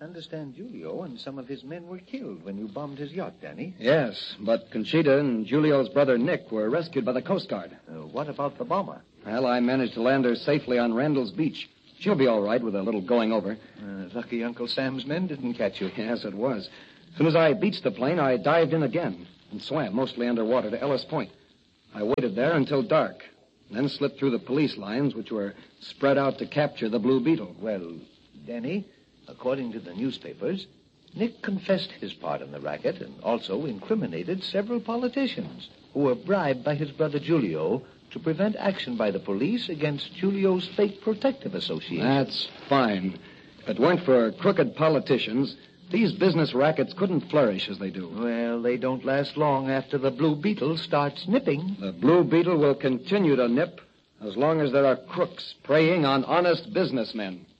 I understand Julio and some of his men were killed when you bombed his yacht, Danny. Yes, but Conchita and Julio's brother Nick were rescued by the Coast Guard. What about the bomber? Well, I managed to land her safely on Randall's Beach. She'll be all right with a little going over. Lucky Uncle Sam's men didn't catch you. Yes, it was. As soon as I beached the plane, I dived in again and swam mostly underwater to Ellis Point. I waited there until dark, then slipped through the police lines, which were spread out to capture the Blue Beetle. Well, Danny, according to the newspapers, Nick confessed his part in the racket and also incriminated several politicians who were bribed by his brother Julio to prevent action by the police against Julio's fake protective association. That's fine. If it weren't for crooked politicians, these business rackets couldn't flourish as they do. Well, they don't last long after the Blue Beetle starts nipping. The Blue Beetle will continue to nip as long as there are crooks preying on honest businessmen.